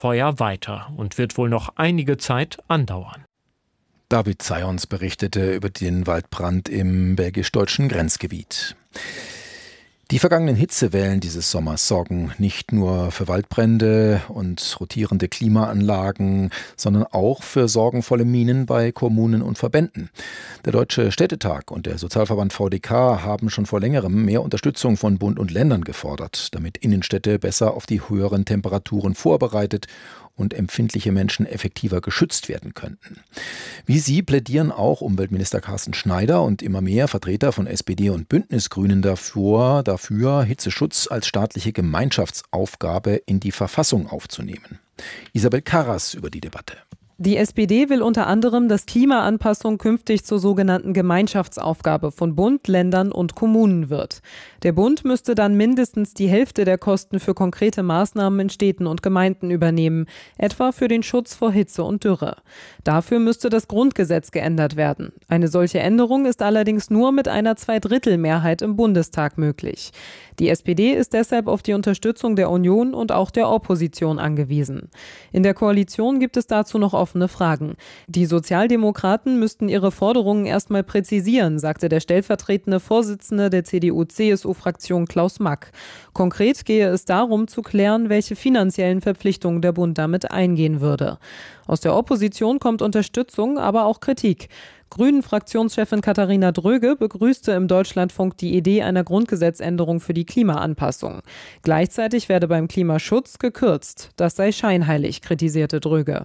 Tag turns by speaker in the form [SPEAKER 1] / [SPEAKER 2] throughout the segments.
[SPEAKER 1] Feuer weiter und wird wohl noch einige Zeit andauern.
[SPEAKER 2] David Zayons berichtete über den Waldbrand im belgisch-deutschen Grenzgebiet. Die vergangenen Hitzewellen dieses Sommers sorgen nicht nur für Waldbrände und rotierende Klimaanlagen, sondern auch für sorgenvolle Mienen bei Kommunen und Verbänden. Der Deutsche Städtetag und der Sozialverband VDK haben schon vor längerem mehr Unterstützung von Bund und Ländern gefordert, damit Innenstädte besser auf die höheren Temperaturen vorbereitet und empfindliche Menschen effektiver geschützt werden könnten. Wie sie plädieren auch Umweltminister Carsten Schneider und immer mehr Vertreter von SPD und Bündnisgrünen dafür, Hitzeschutz als staatliche Gemeinschaftsaufgabe in die Verfassung aufzunehmen. Isabel Karras über die Debatte.
[SPEAKER 3] Die SPD will unter anderem, dass Klimaanpassung künftig zur sogenannten Gemeinschaftsaufgabe von Bund, Ländern und Kommunen wird. Der Bund müsste dann mindestens die Hälfte der Kosten für konkrete Maßnahmen in Städten und Gemeinden übernehmen, etwa für den Schutz vor Hitze und Dürre. Dafür müsste das Grundgesetz geändert werden. Eine solche Änderung ist allerdings nur mit einer Zweidrittelmehrheit im Bundestag möglich. Die SPD ist deshalb auf die Unterstützung der Union und auch der Opposition angewiesen. In der Koalition gibt es dazu noch offene Fragen. Die Sozialdemokraten müssten ihre Forderungen erstmal präzisieren, sagte der stellvertretende Vorsitzende der CDU-CSU-Fraktion Klaus Mack. Konkret gehe es darum zu klären, welche finanziellen Verpflichtungen der Bund damit eingehen würde. Aus der Opposition kommt Unterstützung, aber auch Kritik. Grünen-Fraktionschefin Katharina Dröge begrüßte im Deutschlandfunk die Idee einer Grundgesetzänderung für die Klimaanpassung. Gleichzeitig werde beim Klimaschutz gekürzt. Das sei scheinheilig, kritisierte Dröge.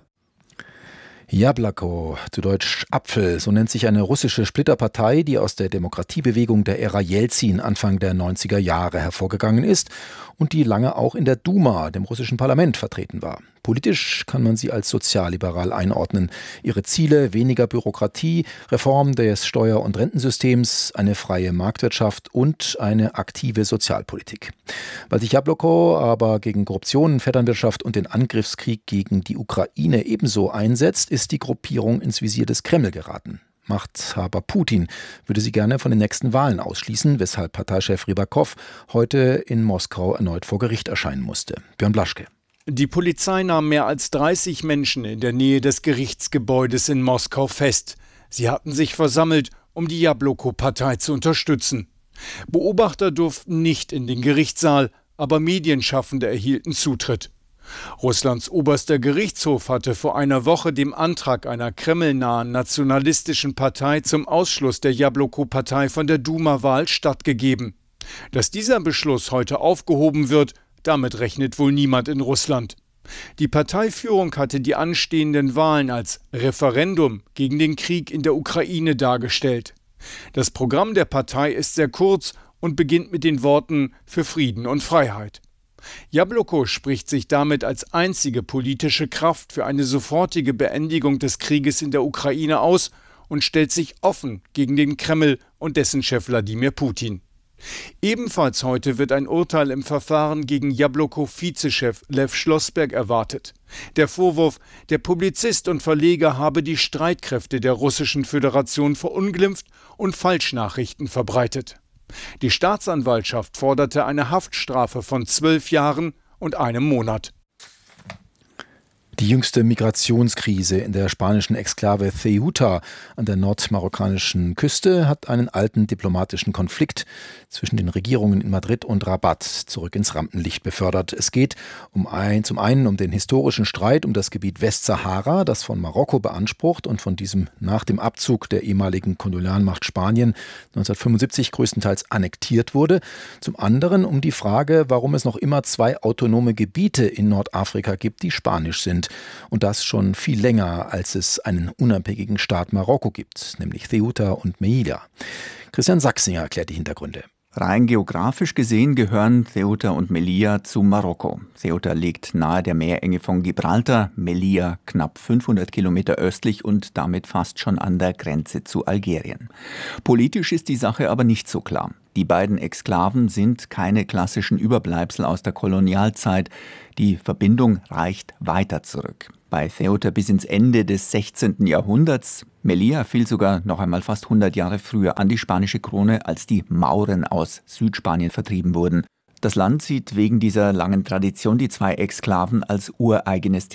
[SPEAKER 2] Jabloko, zu Deutsch Apfel, so nennt sich eine russische Splitterpartei, die aus der Demokratiebewegung der Ära Jelzin Anfang der 90er Jahre hervorgegangen ist und die lange auch in der Duma, dem russischen Parlament, vertreten war. Politisch kann man sie als sozialliberal einordnen. Ihre Ziele: weniger Bürokratie, Reform des Steuer- und Rentensystems, eine freie Marktwirtschaft und eine aktive Sozialpolitik. Weil sich Jabloko aber gegen Korruption, Vetternwirtschaft und den Angriffskrieg gegen die Ukraine ebenso einsetzt, ist die Gruppierung ins Visier des Kreml geraten. Machthaber Putin würde sie gerne von den nächsten Wahlen ausschließen, weshalb Parteichef Rybakow heute in Moskau erneut vor Gericht erscheinen musste. Björn Blaschke.
[SPEAKER 4] Die Polizei nahm mehr als 30 Menschen in der Nähe des Gerichtsgebäudes in Moskau fest. Sie hatten sich versammelt, um die Jabloko-Partei zu unterstützen. Beobachter durften nicht in den Gerichtssaal, aber Medienschaffende erhielten Zutritt. Russlands oberster Gerichtshof hatte vor einer Woche dem Antrag einer kremlnahen nationalistischen Partei zum Ausschluss der Jabloko-Partei von der Duma-Wahl stattgegeben. Dass dieser Beschluss heute aufgehoben wird, damit rechnet wohl niemand in Russland. Die Parteiführung hatte die anstehenden Wahlen als Referendum gegen den Krieg in der Ukraine dargestellt. Das Programm der Partei ist sehr kurz und beginnt mit den Worten „für Frieden und Freiheit“. Jabloko spricht sich damit als einzige politische Kraft für eine sofortige Beendigung des Krieges in der Ukraine aus und stellt sich offen gegen den Kreml und dessen Chef Wladimir Putin. Ebenfalls heute wird ein Urteil im Verfahren gegen Jabloko-Vizechef Lew Schlossberg erwartet. Der Vorwurf, der Publizist und Verleger habe die Streitkräfte der Russischen Föderation verunglimpft und Falschnachrichten verbreitet. Die Staatsanwaltschaft forderte eine Haftstrafe von 12 Jahren und einem Monat.
[SPEAKER 2] Die jüngste Migrationskrise in der spanischen Exklave Ceuta an der nordmarokkanischen Küste hat einen alten diplomatischen Konflikt zwischen den Regierungen in Madrid und Rabat zurück ins Rampenlicht befördert. Es geht zum einen um den historischen Streit um das Gebiet Westsahara, das von Marokko beansprucht und von diesem nach dem Abzug der ehemaligen Kolonialmacht Spanien 1975 größtenteils annektiert wurde. Zum anderen um die Frage, warum es noch immer 2 autonome Gebiete in Nordafrika gibt, die spanisch sind. Und das schon viel länger, als es einen unabhängigen Staat Marokko gibt, nämlich Ceuta und Melilla. Christian Sachsinger erklärt die Hintergründe.
[SPEAKER 5] Rein geografisch gesehen gehören Ceuta und Melilla zu Marokko. Ceuta liegt nahe der Meerenge von Gibraltar, Melilla knapp 500 Kilometer östlich und damit fast schon an der Grenze zu Algerien. Politisch ist die Sache aber nicht so klar. Die beiden Exklaven sind keine klassischen Überbleibsel aus der Kolonialzeit. Die Verbindung reicht weiter zurück. Bei Ceuta bis ins Ende des 16. Jahrhunderts. Melilla fiel sogar noch einmal fast 100 Jahre früher an die spanische Krone, als die Mauren aus Südspanien vertrieben wurden. Das Land sieht wegen dieser langen Tradition die zwei Exklaven als ureigenes